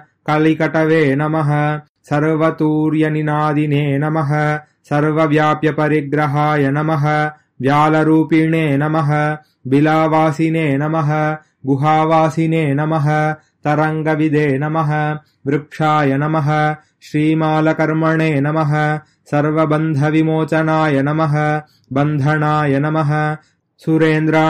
कलिकटवे नमः सर्वतूर्यनिनादिने नमः सर्वव्याप्यपरिग्रहाय नमः व्यालरूपिणे नमः बिलावासिने नमः गुहावासिने नमः तरङ्गविदे नमः वृक्षाय नमः श्रीमालकर्मणे नमः सर्वबन्धविमोचनाय नमः बन्धनाय नमः सुरेन्द्राय